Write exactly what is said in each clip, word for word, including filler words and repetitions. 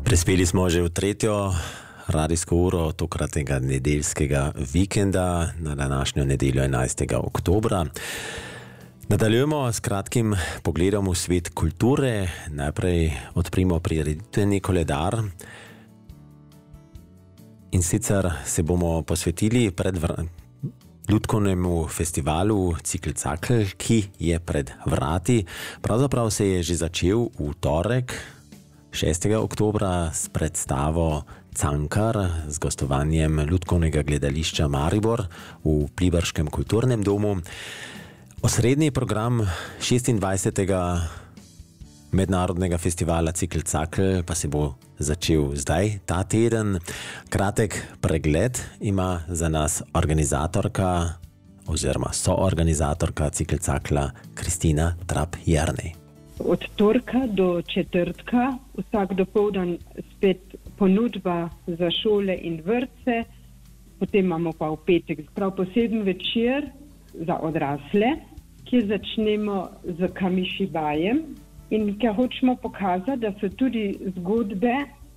Prispeli smo že v tretjo radijsko uro tokratnega nedeljskega vikenda na današnjo nedeljo enajstega oktobra. Nadaljujemo s kratkim pogledom v svet kulture. Najprej odprimo prireditveni koledar. In sicer se bomo posvetili pred Lutkovnemu festivalu Cikl Cakl, ki je pred vrati. Pravzaprav se je že začel v torek, šestega oktobra, s predstavo Cankar z gostovanjem Lutkovnega gledališča Maribor v Pliberškem kulturnem domu. Osrednji program šestindvajsetega mednarodnega festivala Cikl Cakl pa se bo začel zdaj, ta teden. Kratek pregled ima za nas organizatorka oziroma soorganizatorka Cikl Cakla Kristina Trap-Jernej. Od torka do četrtka vsak dopoldan spet ponudba za šole in vrtce, potem imamo pa v petek prav poseben večer za odrasle, kjer začnemo z Kamishibajem in kjer hočemo pokazati, da so tudi zgodbe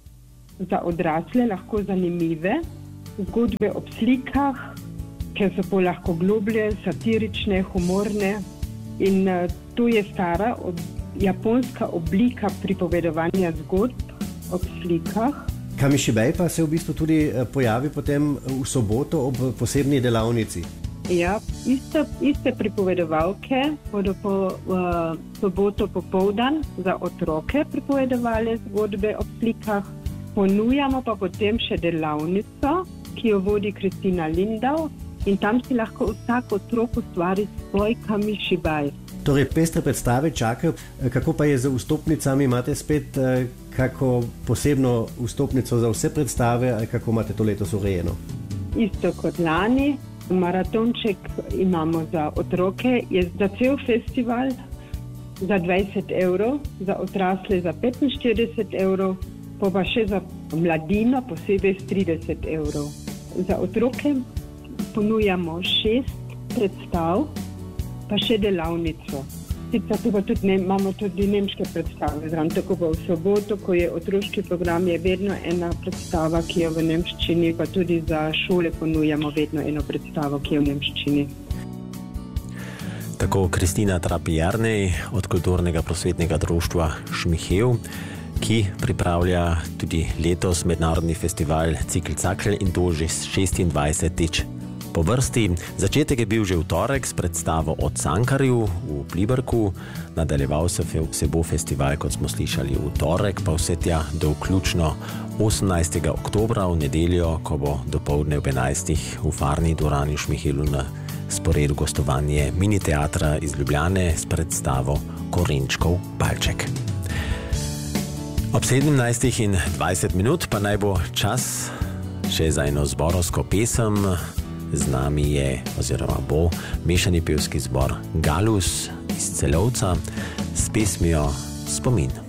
za odrasle lahko zanimive, zgodbe ob slikah, ker so pa lahko globlje, satirične, humorne in uh, to je stara ob, japonska oblika pripovedovanja zgodb ob slikah. Kamishibaj pa se v bistvu tudi pojavi potem v soboto ob posebni delavnici. Ja, iste, iste pripovedovalke bodo po uh, soboto popoldan za otroke pripovedovali zgodbe ob slikah. Ponujamo pa potem še delavnico, ki jo vodi Kristina Lindau in tam si lahko vsak otrok ustvari svoj Kamishibaj. Torej, pestre predstave čakajo. Kako pa je z vstopnicami? Imate spet uh, kako posebno vstopnico za vse predstave ali kako imate to letos urejeno? Isto kot lani. Maratonček imamo za otroke, je za cel festival za dvajset evrov, za odrasle za petinštirideset evrov, pa pa še za mladino posebej trideset evrov. Za otroke ponujamo šest predstav, pa še delavnico. Sicer pa tudi ne, imamo tudi nemške predstave, zraven, tako pa v soboto, ko je otroški program, je vedno ena predstava, ki je v nemščini, pa tudi za šole ponujamo vedno eno predstavo, ki je v nemščini. Tako Kristina Trap-Jernej od Kulturnega prosvetnega društva Šmihev, ki pripravlja tudi letos mednarodni festival Cikl Cakl in to že šestindvajsetič. Po vrsti. Začetek je bil že v torek s predstavo o Cankarju v Pliberku. Nadaljeval se, se bo festival, kot smo slišali, v torek, pa vse tja do vključno osemnajstega oktobra v nedeljo, ko bo dopoldne ob enajstih v farni dvorani v Šmihelu na sporedu gostovanje mini teatra iz Ljubljane s predstavo Korenčkov palček. Ob sedemnajstih in dvajset minut pa naj bo čas še za eno zborovsko pesem. Z nami je oziroma bo mešani pevski zbor Galus iz Celovca s pesmijo Spomin.